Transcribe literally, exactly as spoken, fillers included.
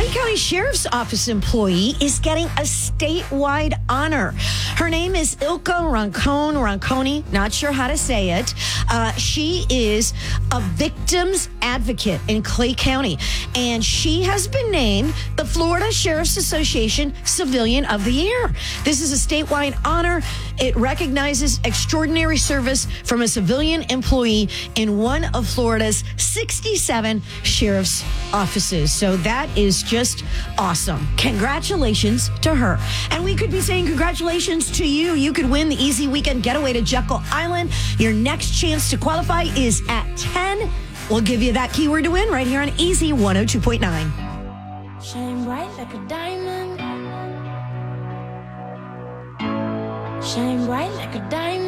Clay County Sheriff's Office employee is getting a statewide honor. Her name is Ilka Roncone, Ronconi, not sure how to say it. Uh, she is a victims advocate in Clay County, and she has been named the Florida Sheriff's Association Civilian of the Year. This is a statewide honor. It recognizes extraordinary service from a civilian employee in one of Florida's sixty-seven sheriff's offices. So that is just awesome. Congratulations to her. And we could be saying congratulations to you. You could win the easy weekend getaway to Jekyll Island. Your next chance to qualify is at ten. We'll give you that keyword to win right here on Easy one oh two point nine. Shine bright like a diamond. Shine bright like a diamond.